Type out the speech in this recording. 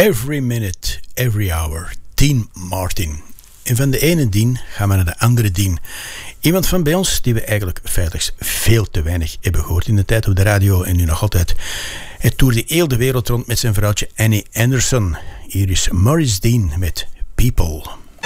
Every minute, every hour. Dean Martin. En van de ene Dean gaan we naar de andere Dean. Iemand van bij ons die we eigenlijk feitelijk veel te weinig hebben gehoord in de tijd op de radio en nu nog altijd. Hij toerde heel de wereld rond met zijn vrouwtje Annie Anderson. Hier is Maurice Dean met People.